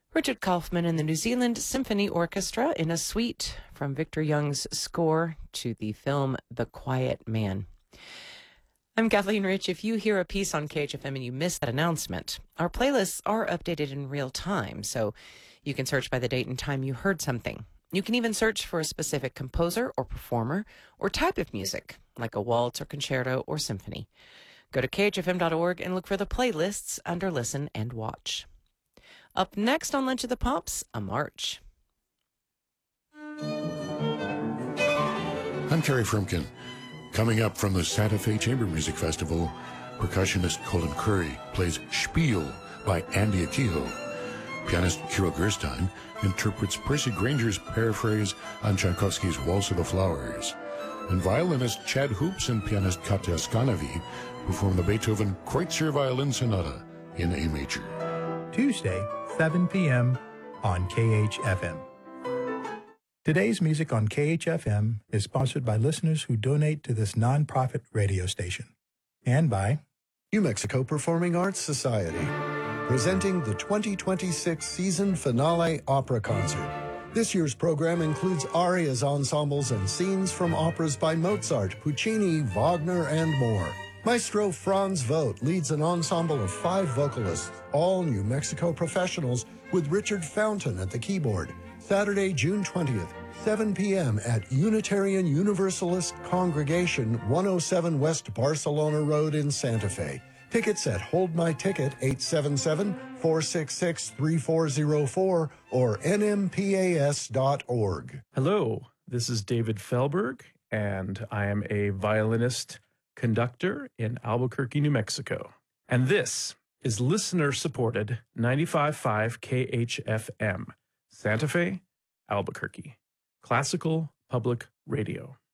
Richard Kaufman and the New Zealand Symphony Orchestra in a suite from Victor Young's score to the film The Quiet Man. I'm Kathleen Rich. If you hear a piece on KHFM and you miss that announcement, our playlists are updated in real time, so you can search by the date and time you heard something. You can even search for a specific composer or performer or type of music, like a waltz or concerto or symphony. Go to khfm.org and look for the playlists under Listen and Watch. Up next on Lunch of the Pops, a march. I'm Kerry Frumkin. Coming up from the Santa Fe Chamber Music Festival, percussionist Colin Curry plays Spiel by Andy Akiho. Pianist Kira Gerstein interprets Percy Granger's paraphrase on Tchaikovsky's Waltz of the Flowers. And violinist Chad Hoops and pianist Katja Skanavi perform the Beethoven Kreutzer Violin Sonata in A major. Tuesday, 7 p.m. on KHFM. Today's music on KHFM is sponsored by listeners who donate to this nonprofit radio station. And by New Mexico Performing Arts Society, presenting the 2026 season finale opera concert. This year's program includes arias, ensembles, and scenes from operas by Mozart, Puccini, Wagner, and more. Maestro Franz Vogt leads an ensemble of 5 vocalists, all New Mexico professionals, with Richard Fountain at the keyboard. Saturday, June 20th, 7 p.m. at Unitarian Universalist Congregation, 107 West Barcelona Road in Santa Fe. Tickets at Hold My Ticket, 877-466-3404 or nmpas.org. Hello, this is David Felberg, and I am a violinist conductor in Albuquerque, New Mexico. And this is listener-supported 95.5 KHFM, Santa Fe, Albuquerque. Classical Public Radio.